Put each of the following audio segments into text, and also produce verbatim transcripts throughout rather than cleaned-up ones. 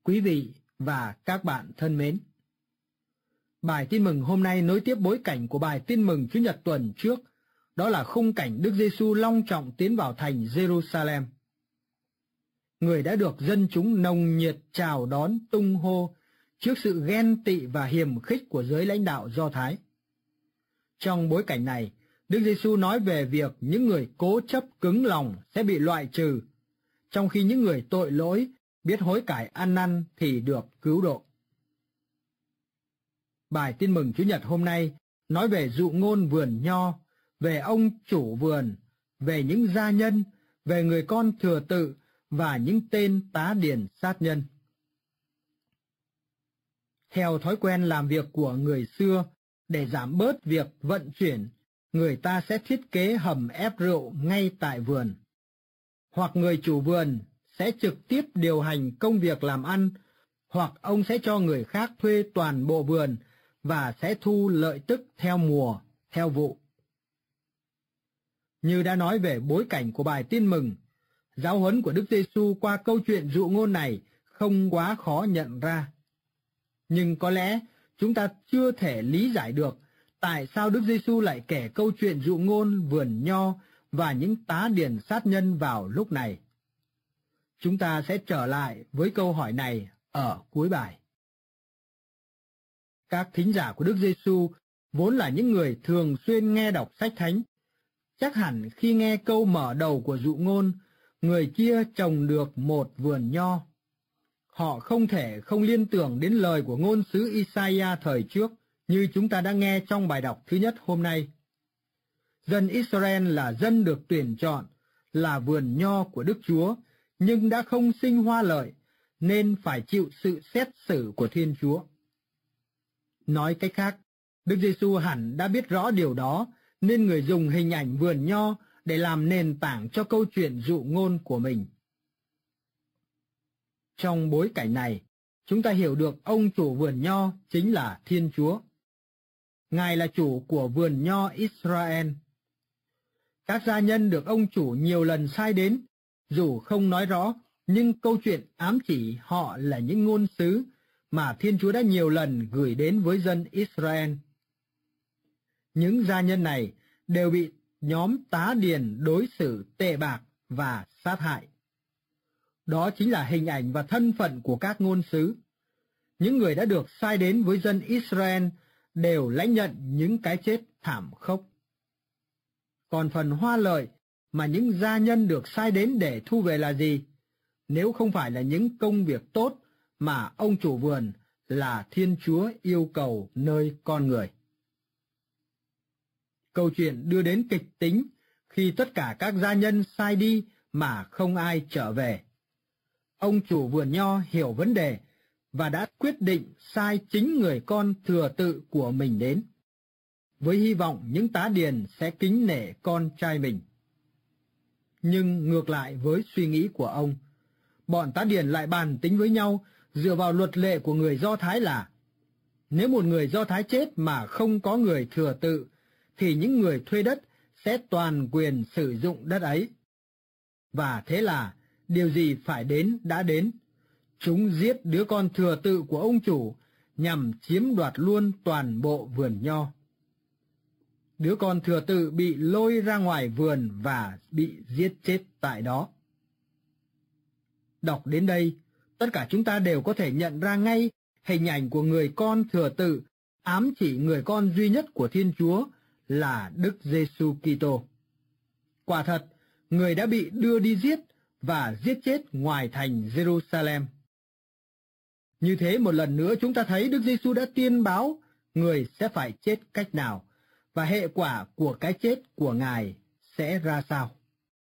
Quý vị và các bạn thân mến, bài tin mừng hôm nay nối tiếp bối cảnh của bài tin mừng Chủ nhật tuần trước, đó là khung cảnh Đức Giêsu long trọng tiến vào thành Jerusalem. Người đã được dân chúng nồng nhiệt chào đón tung hô trước sự ghen tị và hiềm khích của giới lãnh đạo Do Thái. Trong bối cảnh này, Đức Giêsu nói về việc những người cố chấp cứng lòng sẽ bị loại trừ, trong khi những người tội lỗi biết hối cải ăn năn thì được cứu độ. Bài tin mừng Chủ nhật hôm nay nói về dụ ngôn vườn nho, về ông chủ vườn, về những gia nhân, về người con thừa tự và những tên tá điền sát nhân. Theo thói quen làm việc của người xưa, để giảm bớt việc vận chuyển, người ta sẽ thiết kế hầm ép rượu ngay tại vườn. Hoặc người chủ vườn sẽ trực tiếp điều hành công việc làm ăn, hoặc ông sẽ cho người khác thuê toàn bộ vườn và sẽ thu lợi tức theo mùa, theo vụ. Như đã nói về bối cảnh của bài tin mừng, giáo huấn của Đức Giêsu qua câu chuyện dụ ngôn này không quá khó nhận ra. Nhưng có lẽ chúng ta chưa thể lý giải được tại sao Đức Giêsu lại kể câu chuyện dụ ngôn vườn nho và những tá điền sát nhân vào lúc này. Chúng ta sẽ trở lại với câu hỏi này ở cuối bài. Các thính giả của Đức Giêsu vốn là những người thường xuyên nghe đọc sách thánh. Chắc hẳn khi nghe câu mở đầu của dụ ngôn, người kia trồng được một vườn nho, họ không thể không liên tưởng đến lời của ngôn sứ Isaiah thời trước như chúng ta đã nghe trong bài đọc thứ nhất hôm nay. Dân Israel là dân được tuyển chọn, là vườn nho của Đức Chúa, nhưng đã không sinh hoa lợi, nên phải chịu sự xét xử của Thiên Chúa. Nói cách khác, Đức Giêsu hẳn đã biết rõ điều đó, nên người dùng hình ảnh vườn nho để làm nền tảng cho câu chuyện dụ ngôn của mình. Trong bối cảnh này, chúng ta hiểu được ông chủ vườn nho chính là Thiên Chúa. Ngài là chủ của vườn nho Israel. Các gia nhân được ông chủ nhiều lần sai đến, dù không nói rõ, nhưng câu chuyện ám chỉ họ là những ngôn sứ mà Thiên Chúa đã nhiều lần gửi đến với dân Israel. Những gia nhân này đều bị nhóm tá điền đối xử tệ bạc và sát hại. Đó chính là hình ảnh và thân phận của các ngôn sứ. Những người đã được sai đến với dân Israel đều lãnh nhận những cái chết thảm khốc. Còn phần hoa lợi mà những gia nhân được sai đến để thu về là gì, nếu không phải là những công việc tốt mà ông chủ vườn là Thiên Chúa yêu cầu nơi con người. Câu chuyện đưa đến kịch tính khi tất cả các gia nhân sai đi mà không ai trở về. Ông chủ vườn nho hiểu vấn đề và đã quyết định sai chính người con thừa tự của mình đến, với hy vọng những tá điền sẽ kính nể con trai mình. Nhưng ngược lại với suy nghĩ của ông, bọn tá điền lại bàn tính với nhau dựa vào luật lệ của người Do Thái là nếu một người Do Thái chết mà không có người thừa tự, thì những người thuê đất sẽ toàn quyền sử dụng đất ấy. Và thế là điều gì phải đến đã đến. Chúng giết đứa con thừa tự của ông chủ nhằm chiếm đoạt luôn toàn bộ vườn nho. Đứa con thừa tự bị lôi ra ngoài vườn và bị giết chết tại đó. Đọc đến đây, tất cả chúng ta đều có thể nhận ra ngay hình ảnh của người con thừa tự ám chỉ người con duy nhất của Thiên Chúa là Đức Giêsu Kitô. Quả thật, người đã bị đưa đi giết và giết chết ngoài thành Jerusalem. Như thế một lần nữa chúng ta thấy Đức Giêsu đã tiên báo người sẽ phải chết cách nào và hệ quả của cái chết của Ngài sẽ ra sao.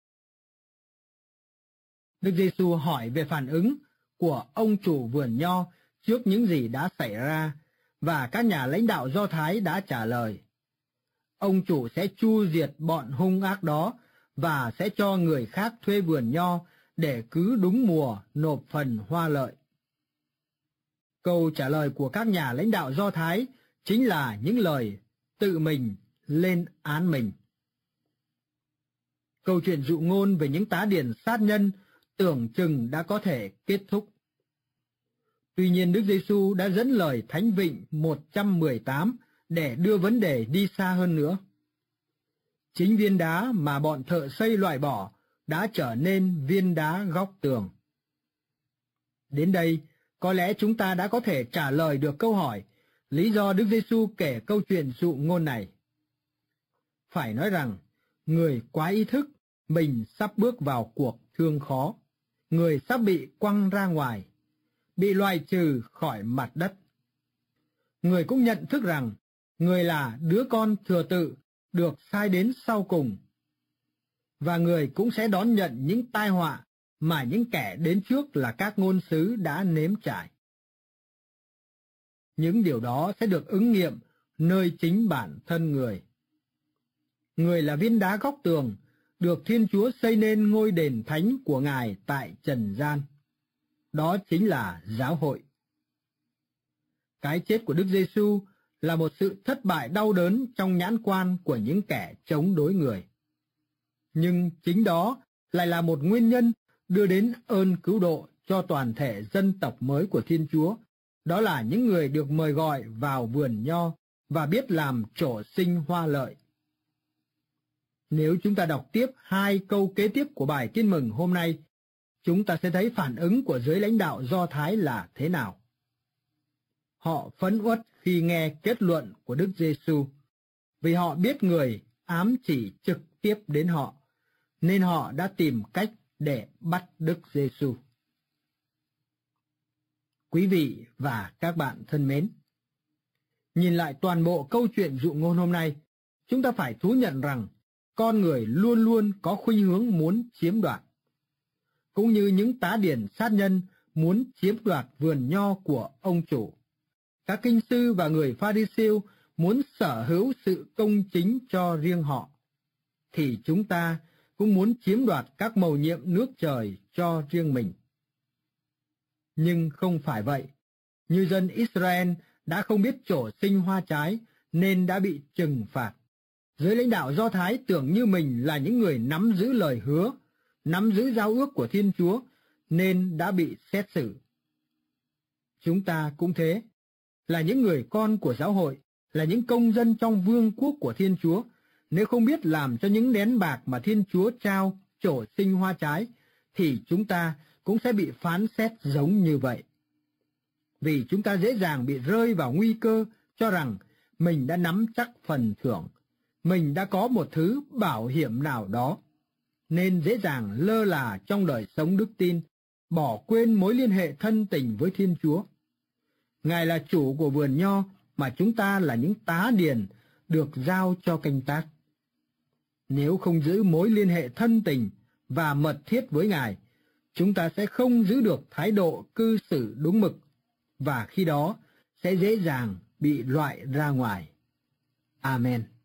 Đức Giêsu hỏi về phản ứng của ông chủ vườn nho trước những gì đã xảy ra, và các nhà lãnh đạo Do Thái đã trả lời. Ông chủ sẽ chu diệt bọn hung ác đó và sẽ cho người khác thuê vườn nho để cứ đúng mùa nộp phần hoa lợi. Câu trả lời của các nhà lãnh đạo Do Thái chính là những lời tự mình lên án mình. Câu chuyện dụ ngôn về những tá điền sát nhân tưởng chừng đã có thể kết thúc. Tuy nhiên Đức Giêsu đã dẫn lời Thánh Vịnh một trăm mười tám để đưa vấn đề đi xa hơn nữa. Chính viên đá mà bọn thợ xây loại bỏ đã trở nên viên đá góc tường. Đến đây, có lẽ chúng ta đã có thể trả lời được câu hỏi lý do Đức Giêsu kể câu chuyện dụ ngôn này. Phải nói rằng, người quá ý thức mình sắp bước vào cuộc thương khó, người sắp bị quăng ra ngoài, bị loại trừ khỏi mặt đất. Người cũng nhận thức rằng người là đứa con thừa tự được sai đến sau cùng, và người cũng sẽ đón nhận những tai họa mà những kẻ đến trước là các ngôn sứ đã nếm trải. Những điều đó sẽ được ứng nghiệm nơi chính bản thân người. Người là viên đá góc tường, được Thiên Chúa xây nên ngôi đền thánh của Ngài tại trần gian. Đó chính là giáo hội. Cái chết của Đức Giêsu là một sự thất bại đau đớn trong nhãn quan của những kẻ chống đối người. Nhưng chính đó lại là một nguyên nhân đưa đến ơn cứu độ cho toàn thể dân tộc mới của Thiên Chúa. Đó là những người được mời gọi vào vườn nho và biết làm trổ sinh hoa lợi. Nếu chúng ta đọc tiếp hai câu kế tiếp của bài Tin Mừng hôm nay, chúng ta sẽ thấy phản ứng của giới lãnh đạo Do Thái là thế nào. Họ phẫn uất khi nghe kết luận của Đức Giêsu, vì họ biết người ám chỉ trực tiếp đến họ, nên họ đã tìm cách để bắt Đức Giêsu. Quý vị và các bạn thân mến, nhìn lại toàn bộ câu chuyện dụ ngôn hôm nay, chúng ta phải thú nhận rằng con người luôn luôn có khuynh hướng muốn chiếm đoạt, cũng như những tá điển sát nhân muốn chiếm đoạt vườn nho của ông chủ. Các kinh sư và người Pha-ri-siêu muốn sở hữu sự công chính cho riêng họ, thì chúng ta cũng muốn chiếm đoạt các mầu nhiệm nước trời cho riêng mình. Nhưng không phải vậy. Như dân Israel đã không biết trổ sinh hoa trái nên đã bị trừng phạt. Giới lãnh đạo Do Thái tưởng như mình là những người nắm giữ lời hứa, nắm giữ giao ước của Thiên Chúa nên đã bị xét xử. Chúng ta cũng thế, là những người con của giáo hội, là những công dân trong vương quốc của Thiên Chúa. Nếu không biết làm cho những nén bạc mà Thiên Chúa trao trổ sinh hoa trái, thì chúng ta cũng sẽ bị phán xét giống như vậy. Vì chúng ta dễ dàng bị rơi vào nguy cơ cho rằng mình đã nắm chắc phần thưởng, mình đã có một thứ bảo hiểm nào đó, nên dễ dàng lơ là trong đời sống đức tin, bỏ quên mối liên hệ thân tình với Thiên Chúa. Ngài là chủ của vườn nho mà chúng ta là những tá điền được giao cho canh tác. Nếu không giữ mối liên hệ thân tình và mật thiết với Ngài, chúng ta sẽ không giữ được thái độ cư xử đúng mực, và khi đó sẽ dễ dàng bị loại ra ngoài. Amen.